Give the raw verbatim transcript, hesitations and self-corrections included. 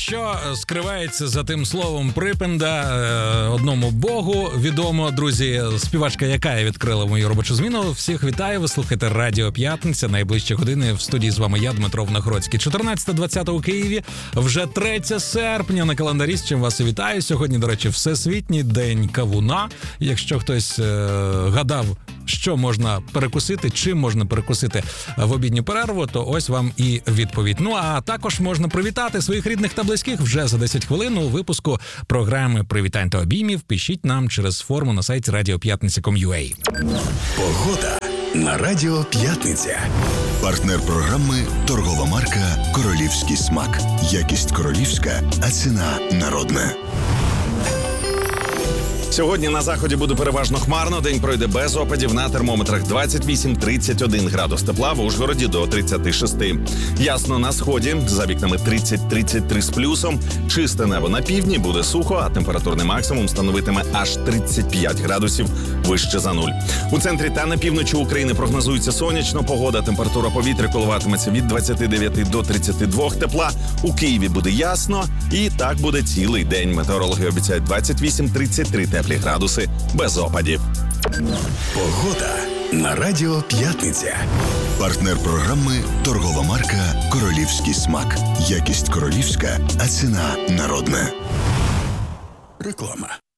Що скривається за тим словом припинда, одному Богу відомо. Друзі, співачка Якая відкрила мою робочу зміну. Всіх вітаю, ви слухаєте Радіо П'ятниця. Найближчі години в студії з вами я, Дмитро Внахроцький. чотирнадцяте двадцяте у Києві, вже третє серпня на календарі, з чим вас і вітаю. Сьогодні, до речі, Всесвітній день кавуна. Якщо хтось е- гадав, що можна перекусити, чим можна перекусити в обідню перерву, то ось вам і відповідь. Ну, а також можна привітати своїх рідних та близьких вже за десять хвилин у випуску програми «Привітань та обіймів». Пишіть нам через форму на сайті радіо п'ятниця крапка ком крапка ю а. Погода на Радіо П'ятниця. Партнер програми – торгова марка «Королівський смак». Якість королівська, а ціна народна. Сьогодні на заході буде переважно хмарно, день пройде без опадів, на термометрах двадцять вісім - тридцять один градус тепла, в Ужгороді до тридцять шість. Ясно на сході, за вікнами тридцять - тридцять три з плюсом, чисте небо на півдні, буде сухо, а температурний максимум становитиме аж тридцять п'ять градусів вище за нуль. У центрі та на півночі України прогнозується сонячна погода, температура повітря коливатиметься від двадцяти дев'яти до тридцяти двох тепла, у Києві буде ясно і так буде цілий день. Метеорологи обіцяють двадцять вісім - тридцять три теплі градуси без опадів. Погода на Радіо П'ятниця. Партнер програми – торгова марка «Королівський смак». Якість королівська, а ціна народна. Реклама.